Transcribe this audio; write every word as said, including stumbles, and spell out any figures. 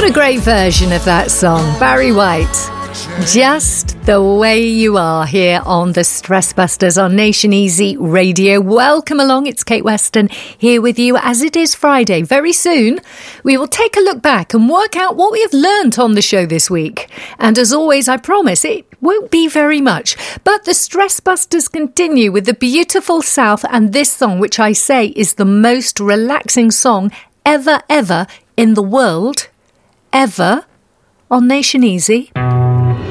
What a great version of that song, Barry White. Just the way you are here on the Stress Busters on Nation Easy Radio. Welcome along. It's Kate Weston here with you as it is Friday. Very soon, we will take a look back and work out what we have learnt on the show this week. And as always, I promise it won't be very much. But the Stress Busters continue with the beautiful South and this song, which I say is the most relaxing song ever, ever in the world, ever on Nation Easy.